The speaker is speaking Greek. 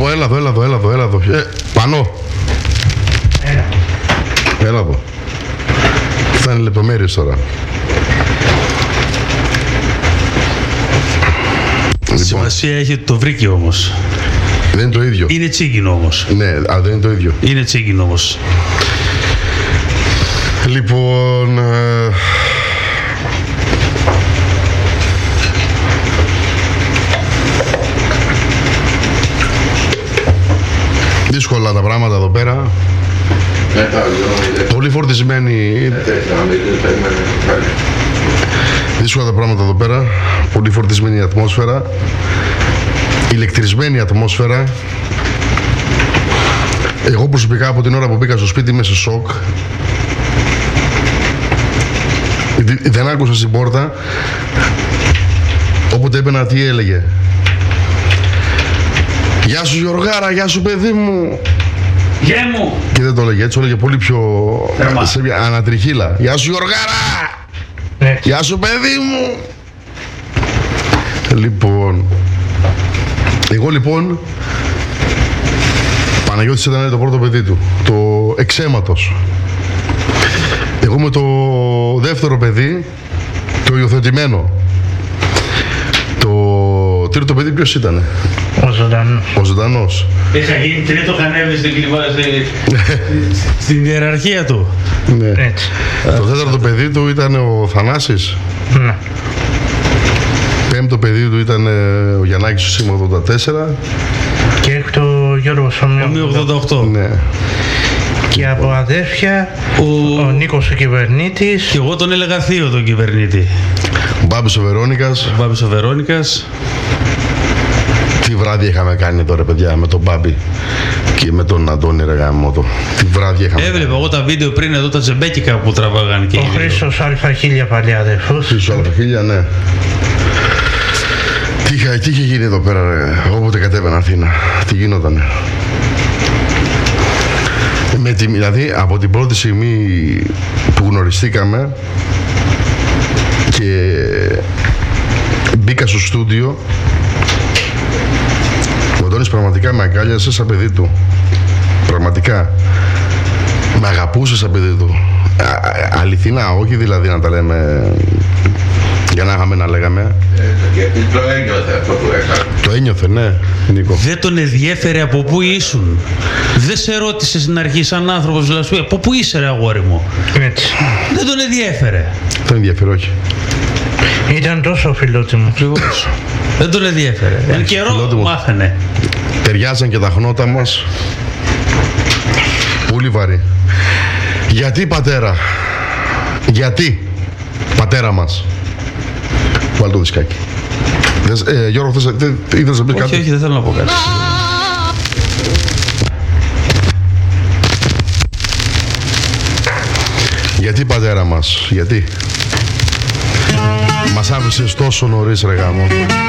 έλα εδώ. Πανώ. Έλα εδώ. Αυτά είναι λεπτομέρειες τώρα. Σημασία έχει ότι το βρήκε όμως. Δεν είναι το ίδιο. Είναι τσίγκινο όμως. Ναι, αλλά δεν είναι το ίδιο. Είναι τσίγκινο όμως. Λοιπόν... δύσκολα τα πράγματα εδώ πέρα. Πολύ φορτισμένη. Δύσκολα τα πράγματα εδώ πέρα. Πολύ φορτισμένη η ατμόσφαιρα. Ηλεκτρισμένη ατμόσφαιρα. Εγώ προσωπικά από την ώρα που μπήκα στο σπίτι είμαι σε σοκ. Δεν άκουσα στην πόρτα. Όποτε έμπαινα τι έλεγε. Γεια σου Γιωργάρα, γεια σου παιδί μου. Γεια μου. Και δεν το έλεγε έτσι, το έλεγε πολύ πιο σε μια ανατριχίλα. Γεια σου Γιωργάρα. Γεια σου παιδί μου. Λοιπόν, εγώ λοιπόν, Παναγιώτης ήταν το πρώτο παιδί του, το εξαίματος. Εγώ με το δεύτερο παιδί, το υιοθετημένο. Το τρίτο παιδί ποιος ήτανε? Ο ζωντανός. Έχει γίνει τρίτο κανέβη στην ιεραρχία του. Ναι. Το τέταρτο παιδί του ήταν ο Θανάσης. Ναι. Πέμπτο παιδί του ήταν ο Γιαννάκης ο Σήμα 84. Και έκτο ο Γιώργος Ομοίου 88. Ναι. Και από αδέρφια ο Νίκος ο Κυβερνήτης. Και εγώ τον έλεγα θείο τον Κυβερνήτη. Ο Μπάμπης ο Βερόνικας. Ο Μπάμπης ο Βερόνικας. Τι βράδυ είχαμε κάνει τώρα παιδιά με τον Μπάμπη και με τον Αντώνη ρε γαμώτο. Τι βράδυ είχαμε Έβλεπα κάνει. εγώ τα βίντεο πριν εδώ τα τζεμπέκικα που τραβάγαν και Ο Χρήστος Α1000 παλιά αδερφός. Χρήστος Α1000, ναι. Τι είχε γίνει εδώ πέρα ρε, όποτε κατέβαινα Αθήνα. Τι γινότανε. Δηλαδή από την πρώτη στιγμή που γνωριστήκαμε και μπήκα στο στούντιο, ο Αντώνης πραγματικά με αγκάλιασε σαν παιδί του. Πραγματικά. Με αγαπούσε σαν παιδί του. Αληθινά, όχι δηλαδή να τα λέμε για να είχαμε να λέγαμε. Γιατί το ένιωθε αυτό που έκανε. Το ένιωθε, ναι, Νίκο. Δεν τον ενδιέφερε από πού ήσουν. Δεν σε ρώτησε στην αρχή σαν άνθρωπος, δηλαδή, από πού είσαι ρε αγόρι μου. Έτσι. Δεν τον ενδιέφερε. Δεν ενδιαφέρει, όχι. Ήταν τόσο φιλότιμο. Δεν τον ενδιέφερε. Εν καιρό φιλότιμος. μάθαινε. Ταιριάζαν και τα χνότα μας. Πολύ βαρύ. Γιατί πατέρα? Γιατί πατέρα μας? Βάλε το δισκάκι. Γιώργο, ήθελες να πεις κάτι? Όχι, δεν θέλω να πω κάτι. Γιατί πατέρα μας? Γιατί? Μας άφησες τόσο νωρίς ρε γάμο.